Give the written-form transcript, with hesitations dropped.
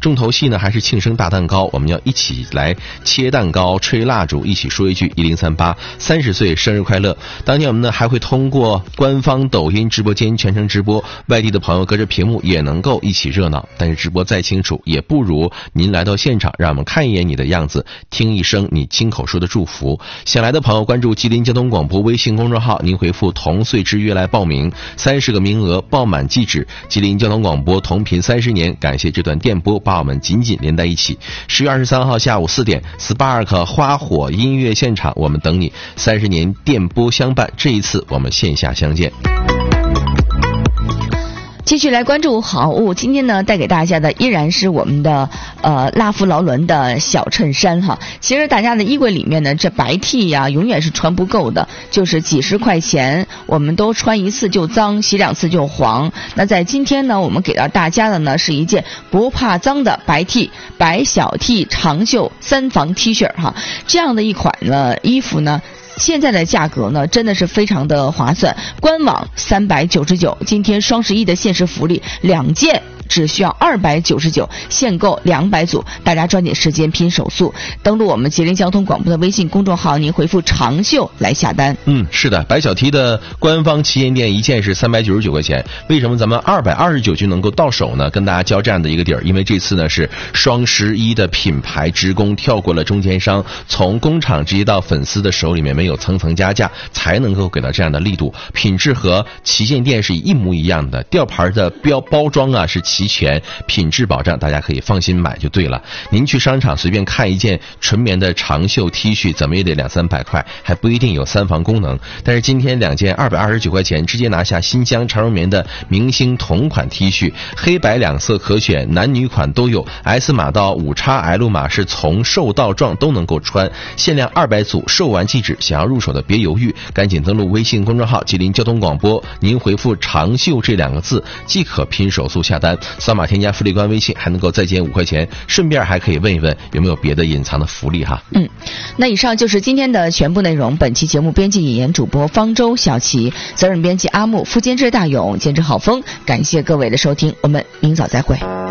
重头戏呢还是庆生大蛋糕，我们要一起来切蛋糕、吹蜡烛，一起说一句103830岁生日快乐。当天我们呢还会通过官方抖音直播间全程直播，外地的朋友隔着屏幕也能够一起热闹。但是直播再清楚，也不如您来到现场，让我们看一眼你的样子，听一声你亲口说的祝福。想来的朋友关注吉林交通广播微信公众号，您回复同岁之约来报名，30个名额，报满即止。吉林交通广播同频30年，感谢这段电波把我们紧紧连在一起。10月23号下午4点 ，Spark 花火音乐现场，我们等你，30年电波相伴，这一次我们线下相见。 继续来关注好物，今天呢带给大家的依然是我们的拉夫劳伦的小衬衫哈。其实大家的衣柜里面呢，这白 T 呀永远是穿不够的，就是几十块钱我们都穿一次就脏，洗2次就黄。那在今天呢，我们给到大家的呢是一件不怕脏的白 T 白小 T 长袖3防 T 恤哈，这样的一款呢衣服呢。现在的价格呢真的是非常的划算，官网399，今天双11的限时福利，2件只需要299，限购200组，大家抓紧时间拼手速，登录我们吉林交通广播的微信公众号，您回复长袖来下单。 是的，白小 T 的官方旗舰店一件是399块钱，为什么咱们229就能够到手呢？跟大家交这样的一个底儿，因为这次呢是双11的品牌职工跳过了中间商，从工厂直接到粉丝的手里面，没有层层加价，才能够给到这样的力度，品质和旗舰店是一模一样的，吊牌的包装啊是齐全，品质保障，大家可以放心买就对了。您去商场随便看一件纯棉的长袖 T 恤，怎么也得200-300块，还不一定有3防功能。但是今天2件229块钱，直接拿下新疆长绒棉的明星同款 T 恤，黑白2色可选，男女款都有， S 码到 5XL 码是从瘦到壮都能够穿，限量200组，售完即止。想要入手的别犹豫，赶紧登录微信公众号吉林交通广播，您回复长袖这2个字即可拼手速下单，扫码添加福利官微信，还能够再减5块钱，顺便还可以问一问有没有别的隐藏的福利哈。 那以上就是今天的全部内容。本期节目编辑演言主播方舟、小齐，责任编辑阿木，副监制大勇，监制郝峰。感谢各位的收听，我们明早再会。